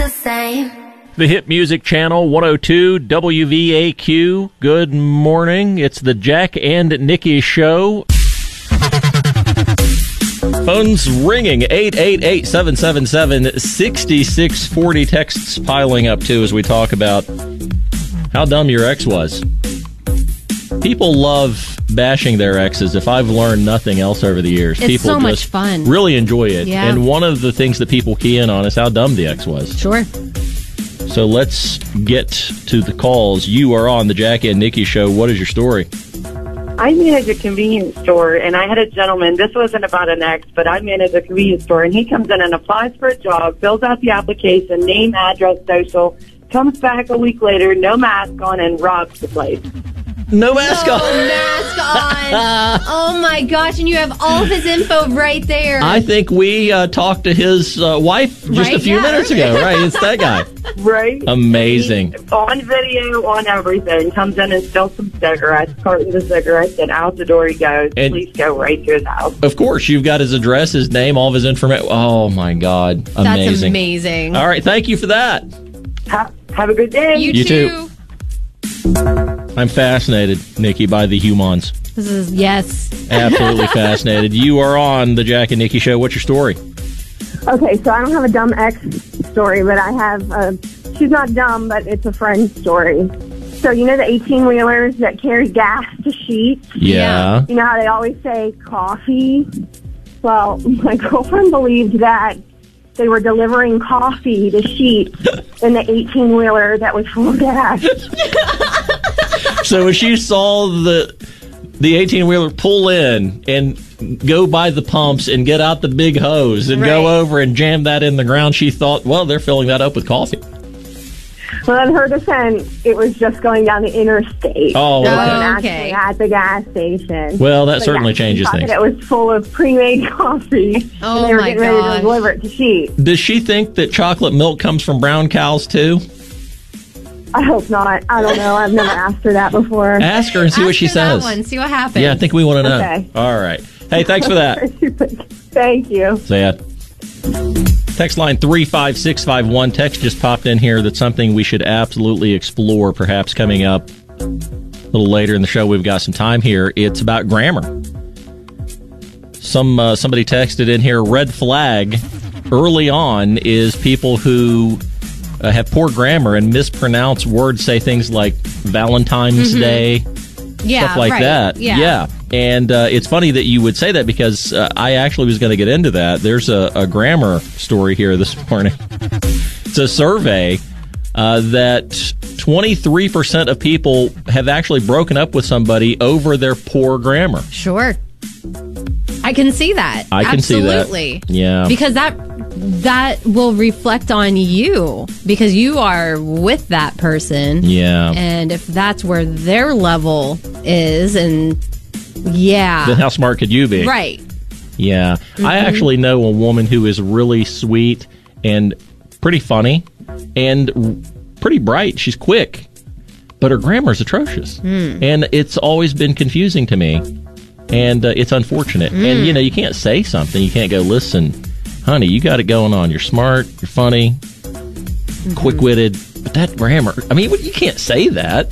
the same. The Hit Music Channel, 102 WVAQ. Good morning. It's the Jack and Nikki Show. Phones ringing, 888-777-6640. Texts piling up, too, as we talk about how dumb your ex was. People love bashing their exes. If I've learned nothing else over the years, it's people so much just fun. Really enjoy it. Yeah. And one of the things that people key in on is how dumb the ex was. Sure. So let's get to the calls. You are on the Jack and Nikki Show. What is your story? I manage a convenience store, and I had a gentleman, this wasn't about an ex, but I manage a convenience store, and he comes in and applies for a job, fills out the application, name, address, social, comes back a week later, no mask on, and robs the place. No mask on. No mask on. Oh, my gosh. And you have all of his info right there. I think we talked to his wife just a few minutes ago. Right? It's that guy. Right? Amazing. He's on video, on everything. Comes in and steals some cigarettes, cartons of cigarettes, and out the door he goes. And please go right to his house. Of course, you've got his address, his name, all of his information. Oh, my God. Amazing. That's amazing. All right. Thank you for that. Have a good day. You too. I'm fascinated, Nikki, by the humans. This is, yes. Absolutely fascinated. You are on the Jack and Nikki Show. What's your story? Okay, so I don't have a dumb ex story, but I have she's not dumb, but it's a friend story. So you know the 18-wheelers that carry gas to sheets? Yeah. You know how they always say coffee? Well, my girlfriend believed that they were delivering coffee to sheets in the 18-wheeler that was full of gas. So when she saw the 18-wheeler pull in and go by the pumps and get out the big hose and go over and jam that in the ground, she thought, well, they're filling that up with coffee. Well, in her defense, it was just going down the interstate. Oh, okay. It wasn't actually at the gas station. Well, that certainly changes things. It was full of pre-made coffee. Oh, and they were my getting ready gosh. to deliver it to sheets. Does she think that chocolate milk comes from brown cows, too? I hope not. I don't know. I've never asked her that before. Ask her and see what she says. That one. See what happens. Yeah, I think we want to know. Okay. All right. Hey, thanks for that. Thank you. Sad. Text line 35651. Text just popped in here. That's something we should absolutely explore, perhaps coming up a little later in the show. We've got some time here. It's about grammar. Somebody texted in here, red flag early on is people who have poor grammar and mispronounce words, say things like Valentine's Day, stuff like that. Yeah. And it's funny that you would say that because I actually was going to get into that. There's a grammar story here this morning. It's a survey that 23% of people have actually broken up with somebody over their poor grammar. Sure. I can see that. I can see that. Absolutely. Yeah. Because that will reflect on you because you are with that person. Yeah. And if that's where their level is, and then how smart could you be? Right. Yeah. I actually know a woman who is really sweet and pretty funny and pretty bright. She's quick, but her grammar is atrocious. And it's always been confusing to me. And it's unfortunate. And, you can't say something. You can't go, listen, honey, you got it going on. You're smart. You're funny. Quick-witted. But that grammar, I mean, you can't say that.